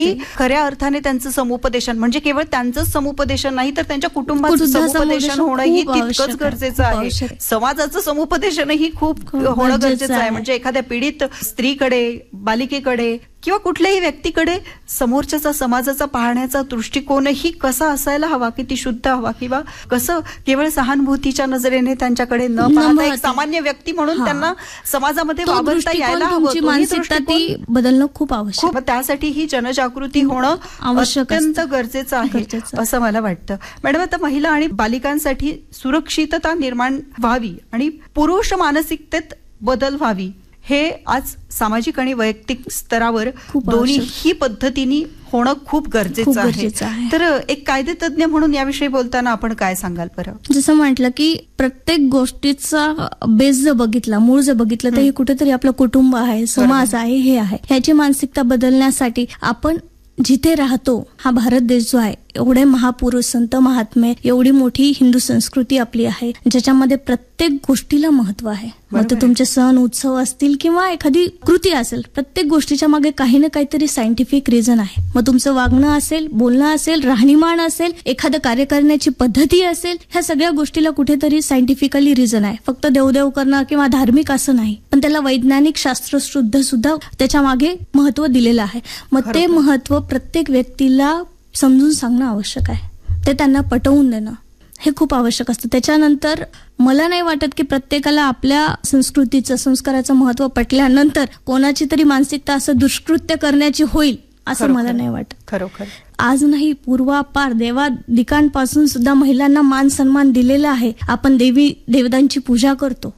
खऱ्या अर्थाने त्यांचं समुपदेशन म्हणजे केवळ त्यांचं समुपदेशन नाही तर त्यांच्या कुटुंबाचं समुपदेशन होणं ही तितकंच गरजेचं आहे. समाजाचं समुपदेशनही खूप होणं गरजेचं आहे. म्हणजे एखाद्या पीडित स्त्रीकडे, बालिकेकडे किंवा कुठल्याही व्यक्तीकडे समोरच्याचा समाजाचा पाहण्याचा दृष्टिकोनही कसा असायला हवा, किती शुद्ध हवा, किंवा कसं केवळ सहानुभूतीच्या नजरेने त्यांच्याकडे न पाहता एक सामान्य व्यक्ती म्हणून त्यांना समाजामध्ये वावरता यायला हवं. मानसिकता ती बदलणं खूप आवश्यक. त्यासाठी ही जनजागृती होणं अत्यंत गरजेचं आहे असं मला वाटतं. मॅडम, आता महिला आणि बालिकांसाठी सुरक्षितता निर्माण व्हावी आणि पुरुष मानसिकतेत बदल व्हावी हे आज सामाजिक आणि वैयक्तिक स्तरावर दोन्ही पद्धतीने होणं खूप गरजेचं आहे. तर एक कायदेतज्ञ म्हणून याविषयी बोलताना आपण काय सांगाल बरं? जसं म्हटलं की प्रत्येक गोष्टीचा बेस जर बघितला, मूळ जर बघितलं तर हे कुठेतरी आपलं कुटुंब आहे, समाज आहे, हे आहे. ह्याची मानसिकता बदलण्यासाठी आपण जिथे राहतो हा भारत देश जो आहे, एवढे महापुरुष, संत, महात्मे, एवढी मोठी हिंदू संस्कृती आपली आहे ज्याच्यामध्ये प्रत्येक गोष्टीला महत्व आहे. मग ते तुमचे सण उत्सव असतील किंवा एखादी कृती असेल, प्रत्येक गोष्टीच्या मागे काही ना काहीतरी सायंटिफिक रिझन आहे. मग तुमचं वागणं असेल, बोलणं असेल, राहणीमान असेल, एखादं कार्य करण्याची पद्धती असेल, ह्या सगळ्या गोष्टीला कुठेतरी सायंटिफिकली रिझन आहे. फक्त देवदेव करणं किंवा धार्मिक असं नाही, पण त्याला वैज्ञानिक शास्त्रशुद्ध सुद्धा त्याच्या मागे महत्व दिलेलं आहे. मग ते महत्व प्रत्येक व्यक्तीला समजून सांगणं आवश्यक आहे, ते त्यांना पटवून देणं हे खूप आवश्यक असतं. त्याच्यानंतर मला नाही वाटत की प्रत्येकाला आपल्या संस्कृतीचं, संस्काराचं महत्व पटल्यानंतर कोणाची तरी मानसिकता असं दुष्कृत्य करण्याची होईल असं मला नाही वाटत. खरोखर आज नाही, पूर्वापार देवादिकांपासून सुद्धा महिलांना मान सन्मान दिलेला आहे. आपण देवी देवतांची पूजा करतो.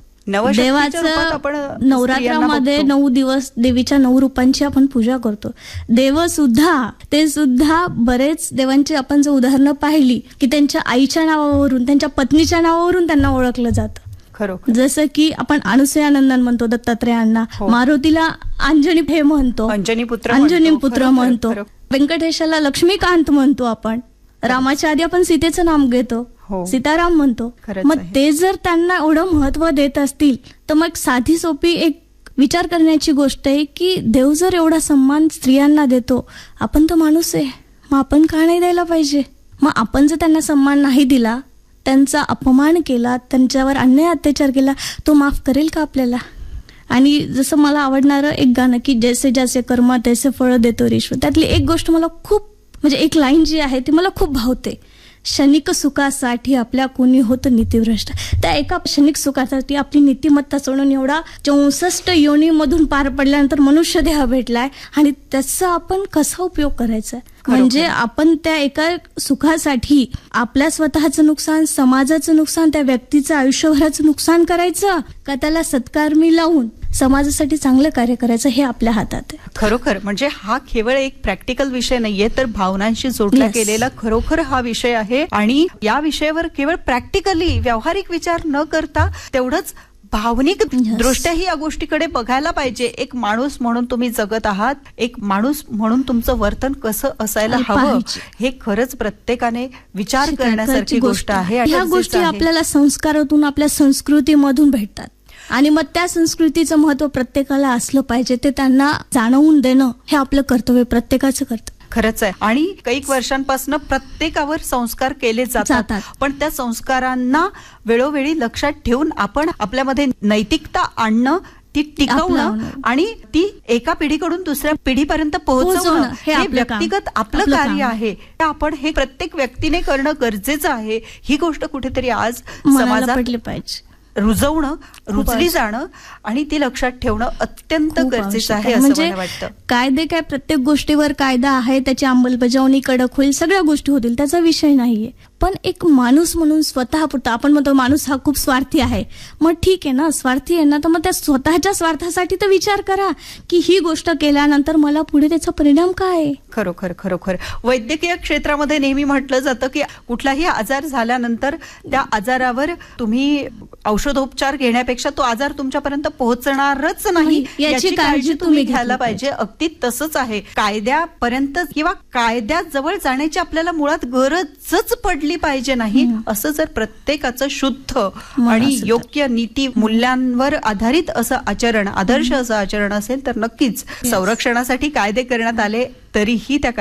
देवाचं नवरात्रामध्ये 9 दिवस देवीच्या 9 रूपांची आपण पूजा करतो. देव सुद्धा, ते सुद्धा बरेच देवांची आपण जर उदाहरणं पाहिली की त्यांच्या आईच्या नावावरून, त्यांच्या पत्नीच्या नावावरून त्यांना ओळखलं जातं. जसं की आपण अनुसूयानंदन म्हणतो दत्तात्रेयांना, मारुतीला अंजनी हे म्हणतो, अंजनी पुत्र म्हणतो, व्यंकटेशाला लक्ष्मीकांत म्हणतो आपण, रामाच्या आधी आपण सीतेचं नाम घेतो, सीताराम म्हणतो. मग ते जर त्यांना एवढं महत्व देत असतील तर मग साधी सोपी एक विचार करण्याची गोष्ट आहे की देव जर एवढा सन्मान स्त्रियांना देतो, आपण तर माणूस आहे, मग आपण का नाही द्यायला पाहिजे? मग आपण जर त्यांना सन्मान नाही दिला, त्यांचा अपमान केला, त्यांच्यावर अन्याय अत्याचार केला, तो माफ करेल का आपल्याला? आणि जसं मला आवडणारं एक गाणं की जैसे जैसे कर्म तैसे फळ देतो ईश्वर, त्यातली एक गोष्ट मला खूप, म्हणजे एक लाईन जी आहे ती मला खूप भावते. क्षणिक सुखासाठी आपल्या कोणी होत नीतिभ्रष्ट. त्या एका क्षणिक सुखासाठी आपली नीतिमत्ता सोडून एवढा 64 योनीमधून पार पडल्यानंतर मनुष्य देह भेटलाय आणि त्याचा आपण कसा उपयोग करायचा? म्हणजे आपण त्या एका सुखासाठी आपल्या स्वतःचं नुकसान, समाजाचं नुकसान, त्या व्यक्तीचं आयुष्यभराचं नुकसान करायचं का त्याला सत्कारमी लावून समाजासाठी चांगलं कार्य करायचं हे आपल्या हातात आहे. खरोखर म्हणजे हा केवळ एक प्रॅक्टिकल विषय नाहीये, तर भावनांशी जोडला गेलेला खरोखर हा विषय आहे. आणि या विषयावर केवळ प्रॅक्टिकली व्यावहारिक विचार न करता तेवढंच भावनिक दृष्ट्याही या गोष्टीकडे बघायला पाहिजे. एक माणूस म्हणून तुम्ही जगत आहात, एक माणूस म्हणून तुमचं वर्तन कसं असायला हवं हे खरंच प्रत्येकाने विचार करण्यासारखी गोष्ट आहे. ह्या गोष्टी आपल्याला संस्कारातून, आपल्या संस्कृतीमधून भेटतात आणि मग त्या संस्कृतीचं महत्व प्रत्येकाला असलं पाहिजे, ते त्यांना जाणवून देणं हे आपलं कर्तव्य, प्रत्येकाचं कर्तव्य. खरंच आहे. आणि काही वर्षांपासून प्रत्येकावर संस्कार केले जातात, पण त्या संस्कारांना वेळोवेळी लक्षात ठेवून आपण आपल्यामध्ये नैतिकता आणणं, ती टिकवणं आणि ती एका पिढीकडून दुसऱ्या पिढीपर्यंत पोहोचवणं हे व्यक्तिगत आपलं कार्य आहे. आपण हे प्रत्येक व्यक्तीने करणं गरजेचं आहे. ही गोष्ट कुठेतरी आज समाजात पडली पाहिजे, रुजवणं, रुजली जाणं आणि ती लक्षात ठेवणं अत्यंत गरजेचं आहे असं मला वाटतं. कायदे काय, प्रत्येक गोष्टीवर कायदा आहे, त्याची अंमलबजावणी कडक होईल, सगळ्या गोष्टी होतील, त्याचा विषय नाहीये. पण एक माणूस म्हणून स्वतः पुरता, आपण म्हणतो माणूस हा खूप स्वार्थी आहे, मग ठीक आहे ना, स्वार्थी आहे ना, तर मग त्या स्वतःच्या स्वार्थासाठी तर विचार करा की ही गोष्ट केल्यानंतर मला पुढे त्याचा परिणाम काय आहे. खरोखर खरोखर वैद्यकीय क्षेत्रामध्ये नेहमी म्हटलं जातं की कुठलाही आजार झाल्यानंतर त्या आजारावर तुम्ही औषधोपचार घेण्यापेक्षा तो आजार तुमच्यापर्यंत पोहोचणारच नाही याची काळजी तुम्ही घ्यायला पाहिजे. अगदी तसंच आहे. कायद्यापर्यंत किंवा कायद्याजवळ जाण्याची आपल्याला मुळात गरजच पडली केली पाहिजे नाही, असं जर प्रत्येकाचं शुद्ध आणि योग्य नीती मूल्यांवर आधारित असं आचरण, आदर्श असं आचरण असेल तर नक्कीच संरक्षणासाठी कायदे करण्यात आले तरीही त्या